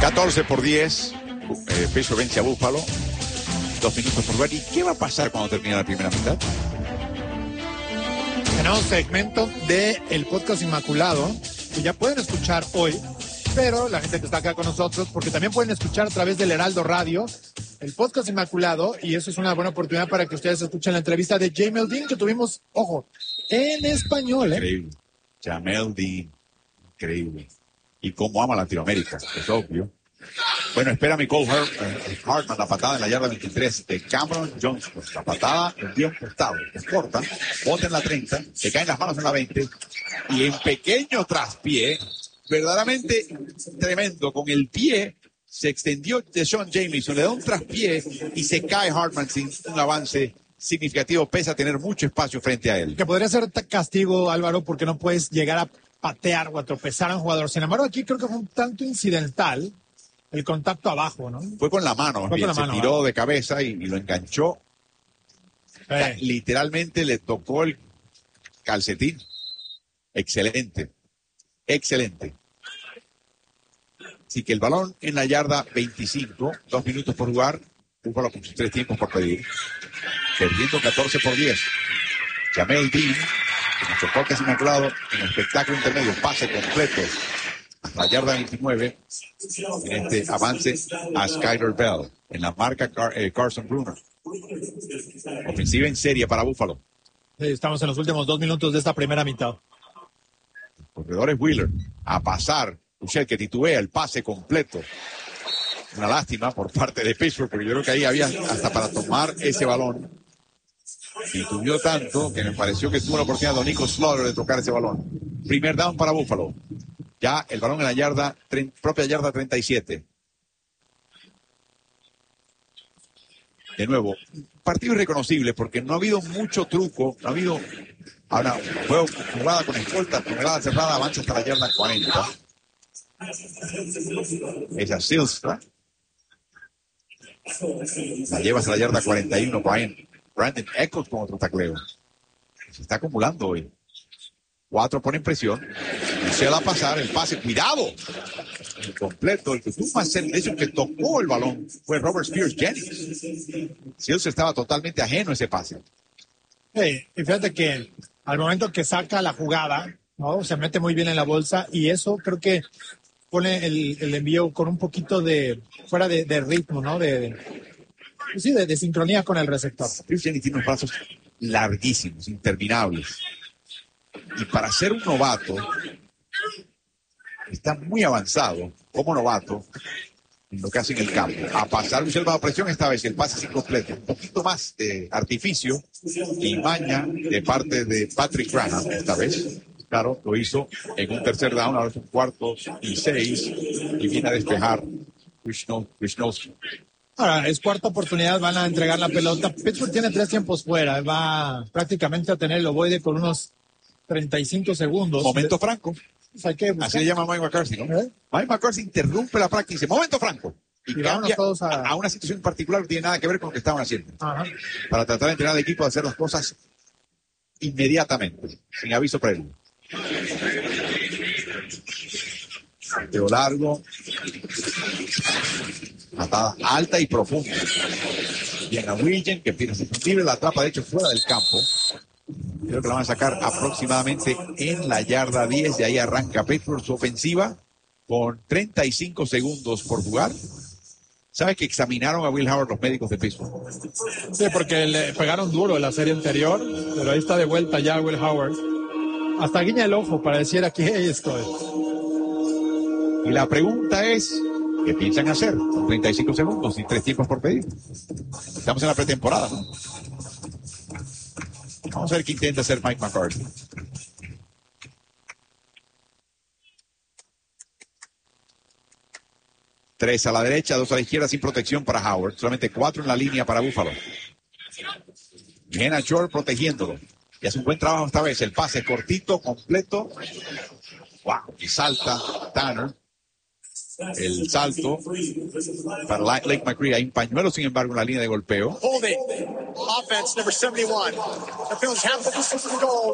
14-10. Pittsburgh vence a Buffalo. 2 minutos por jugar. ¿Y qué va a pasar cuando termine la primera mitad? Tenemos un segmento del podcast Inmaculado que ya pueden escuchar hoy, pero la gente que está acá con nosotros, porque también pueden escuchar a través del Heraldo Radio el podcast Inmaculado, y eso es una buena oportunidad para que ustedes escuchen la entrevista de Jamel Dean que tuvimos, ojo, en español. Increíble. Jamel Dean. Increíble. Y cómo ama Latinoamérica, es obvio. Bueno, espera Cole Hartman, la patada en la yarda 23 de Cameron Johnston. La patada envía un costado, es corta, bota en la 30, se caen las manos en la 20 y en pequeño traspié, verdaderamente tremendo, con el pie se extendió Deshaun Jamison, le da un traspié y se cae Hartman sin un avance significativo, pese a tener mucho espacio frente a él. Que podría ser castigo, Álvaro, porque no puedes llegar a patear o a tropezar a un jugador. Sin embargo, aquí creo que fue un tanto incidental el contacto abajo, ¿no? Fue con la mano, se tiró de cabeza y lo enganchó. O sea, literalmente le tocó el calcetín. Excelente. Excelente. Así que el balón en la yarda 25, 2 minutos por jugar. Búfalo con sus 3 tiempos por pedir. Perdiendo 14-10. Jamel Dean, en nuestro podcast Inmaculado, en el espectáculo intermedio, pase completo hasta la yarda 29, en este avance a Skyler Bell, en la marca Carson Brunner. Ofensiva en serie para Búfalo. Estamos en los últimos 2 minutos de esta primera mitad. El corredor es Wheeler, a pasar, Ushel que titubea el pase completo. Una lástima por parte de Pittsburgh, porque yo creo que ahí había hasta para tomar ese balón. Titubeó tanto que me pareció que tuvo la oportunidad de Nico Slaughter de tocar ese balón. Primer down para Búfalo. Ya el balón en la yarda, propia yarda 37. De nuevo, partido irreconocible porque no ha habido mucho truco, no ha habido ahora juego jugada con escolta, jugada cerrada, avanza hasta la yarda 40. Esa Silstra la lleva hasta la yarda 41. Brandon Echols con otro tacleo. Se está acumulando hoy. 4 ponen presión. Se va a pasar el pase. ¡Cuidado! El completo. El que tuvo más cerca de eso, que tocó el balón, fue Robert Spears Jennings. Sills estaba totalmente ajeno a ese pase. Y fíjate que al momento que saca la jugada, ¿no? Se mete muy bien en la bolsa y eso creo que pone el envío con un poquito de fuera de ritmo, ¿no? De sincronía con el receptor. Spears Jennings tiene unos brazos larguísimos, interminables. Y para ser un novato, está muy avanzado como novato en lo que hace en el campo. A pasar un bajo presión esta vez, el pase es incompleto. Un poquito más de artificio y maña de parte de Patrick Graham esta vez. Claro, lo hizo en un tercer down, ahora es un 4º y 6, y viene a despejar Wisnowski. Ahora, es cuarta oportunidad, van a entregar la pelota. Pittsburgh tiene 3 tiempos fuera, va prácticamente a tener el ovoide con unos 35 segundos. Momento franco. Pues hay que buscar. Así le llama Mike McCarthy, ¿no? Mike McCarthy interrumpe la práctica y dice, momento franco. Y cambia todos a una situación particular que no tiene nada que ver con lo que estaban haciendo. Ajá. Para tratar de entrenar al equipo a hacer las cosas inmediatamente, sin aviso previo. Teo largo. Patada alta y profunda. Bien a William, que tiene libre, la atrapa de hecho fuera del campo. Creo que la van a sacar aproximadamente en la yarda 10. De ahí arranca Pittsburgh su ofensiva con 35 segundos por jugar. ¿Sabes que examinaron a Will Howard los médicos de Pittsburgh? Sí, porque le pegaron duro en la serie anterior, pero ahí está de vuelta ya Will Howard. Hasta guiña el ojo para decir aquí estoy. Y la pregunta es, ¿qué piensan hacer con 35 segundos y 3 tiempos por pedir? Estamos en la pretemporada, ¿no? Vamos a ver qué intenta hacer Mike McCarthy. Tres a la derecha, 2 a la izquierda sin protección para Howard. Solamente 4 en la línea para Buffalo. Jenna Shore protegiéndolo. Y hace un buen trabajo esta vez. El pase cortito, completo. Wow, y salta Tanner. El salto para Lake McCree. Hay un pañuelo, sin embargo, en la línea de golpeo.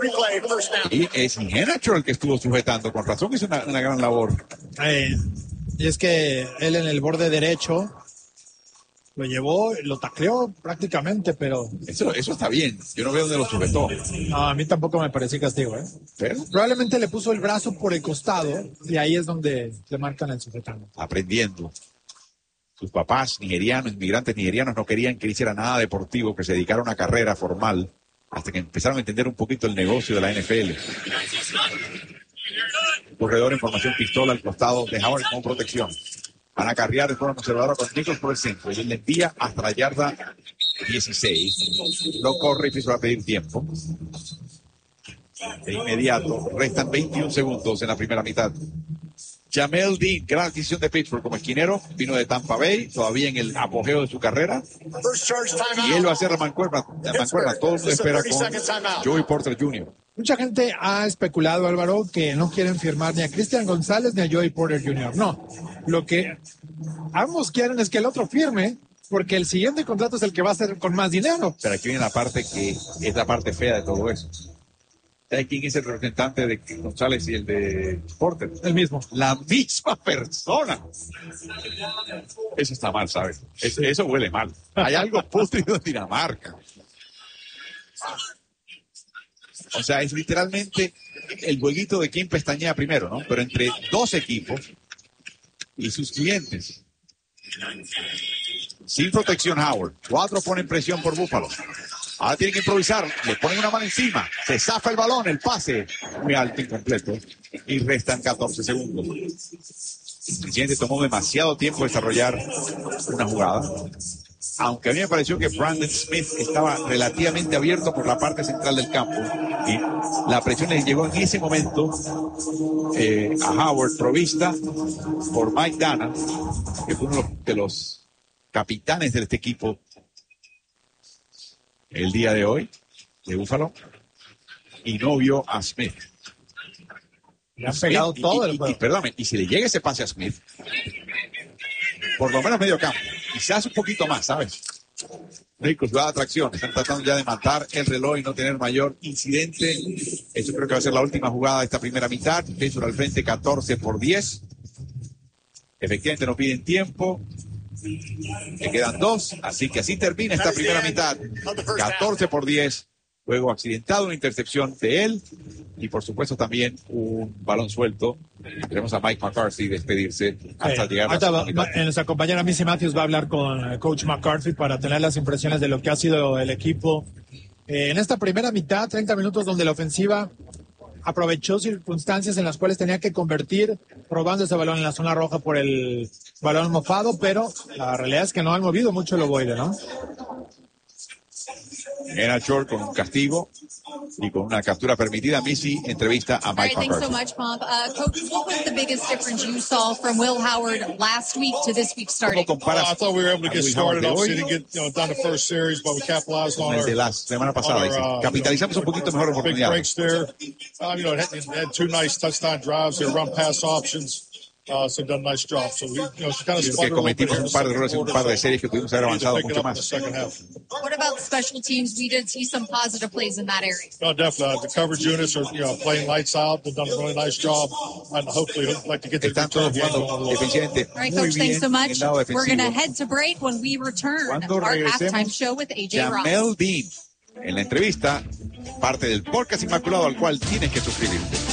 Y es Jenna Shore el que estuvo sujetando. Con razón, es una gran labor. Y es que él en el borde derecho lo llevó, lo tacleó prácticamente, pero... Eso está bien. Yo no veo dónde lo sujetó. No, a mí tampoco me pareció castigo, ¿eh? ¿Pero? Probablemente le puso el brazo por el costado y ahí es donde le marcan el sujetando. Aprendiendo. Sus papás nigerianos, inmigrantes nigerianos, no querían que él hiciera nada deportivo, que se dedicara a una carrera formal, hasta que empezaron a entender un poquito el negocio de la NFL. Corredor en formación pistola al costado de Howard con protección. Van a carrear de forma conservadora con Nichols por el centro. Y él le envía hasta la yarda 16. No corre y piso a pedir tiempo. De inmediato, restan 21 segundos en la primera mitad. Jamel Dean, gran adquisición de Pittsburgh como esquinero, vino de Tampa Bay, todavía en el apogeo de su carrera. Y él va a hacer la mancuerna. Todo el mundo espera con Joey Porter Jr. Mucha gente ha especulado, Álvaro, que no quieren firmar ni a Cristian González ni a Joey Porter Jr. No, lo que ambos quieren es que el otro firme, porque el siguiente contrato es el que va a ser con más dinero. Pero aquí viene la parte que es la parte fea de todo eso. ¿Sabes quién es el representante de González y el de Porter? El mismo. La misma persona. Eso está mal, ¿sabes? Eso huele mal. Hay algo putrido en Dinamarca. O sea, es literalmente el jueguito de quién pestañea primero, ¿no? Pero entre dos equipos y sus clientes. Sin protección Howard. 4 ponen presión por Buffalo. Ahora tienen que improvisar, le ponen una mano encima, se zafa el balón, el pase muy alto, incompleto, y restan 14 segundos. El siguiente tomó demasiado tiempo desarrollar una jugada, aunque a mí me pareció que Brandon Smith estaba relativamente abierto por la parte central del campo, y la presión le llegó en ese momento a Howard, provista por Mike Dana, que fue uno de los capitanes de este equipo el día de hoy, de Buffalo, y no vio a Smith. Le han pegado todo el juego. Perdóname, y si le llega ese pase a Smith, por lo menos medio campo, quizás un poquito más, ¿sabes? Ricos, va de atracción, están tratando ya de matar el reloj y no tener mayor incidente. Eso creo que va a ser la última jugada de esta primera mitad. Pittsburgh al frente 14-10. Efectivamente no piden tiempo. Le quedan 2, así que así termina esta primera mitad. 14-10. Juego accidentado, una intercepción de él y por supuesto también un balón suelto. Tenemos a Mike McCarthy despedirse hasta llegar a la mitad. Nuestra compañera Missy Matthews va a hablar con Coach McCarthy para tener las impresiones de lo que ha sido el equipo en esta primera mitad, 30 minutos donde la ofensiva aprovechó circunstancias en las cuales tenía que convertir, robando ese balón en la zona roja por el balón mofado, pero la realidad es que no han movido mucho el ovoide, ¿no? Era Short con un castigo y con una captura permitida. Missy entrevista a Mike McCarthy. Thanks so much, Pomp. Coach, what was the biggest difference you saw from Will Howard last week to this week starting? ¿Cómo comparas? I thought we were able to get started off, didn't get done the first series, but we capitalized on el de la semana pasada. Capitalizamos un poquito mejor big oportunidad. breaks there. It had 2 nice touchdown drives there, run pass options. So done a nice job. So we, kind of que cometimos un par de errores en un par de series que pudimos haber avanzado mucho más. What about the special teams? We did see some positive plays in that area. No, definitely. The coverage units are playing lights out. They've done a really nice job, and hopefully like to get the return jugando defensivamente. All right, Coach, thanks so much. We're going to head to break. When we return, our halftime show with AJ Ross. Jamel Dean en la entrevista, parte del podcast Inmaculado al cual tienes que suscribirte.